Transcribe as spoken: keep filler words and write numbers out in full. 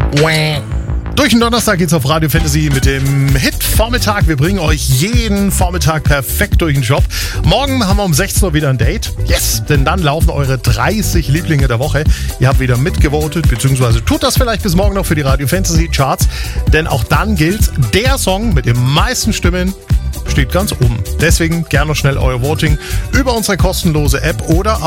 Durch den Donnerstag geht's auf Radio Fantasy mit dem Hit-Vormittag. Wir bringen euch jeden Vormittag perfekt durch den Job. Morgen haben wir um sechzehn Uhr wieder ein Date. Yes, denn dann laufen eure dreißig Lieblinge der Woche. Ihr habt wieder mitgevotet, beziehungsweise tut das vielleicht bis morgen noch für die Radio Fantasy Charts. Denn auch dann gilt, der Song mit den meisten Stimmen steht ganz oben. Deswegen gerne noch schnell euer Voting über unsere kostenlose App oder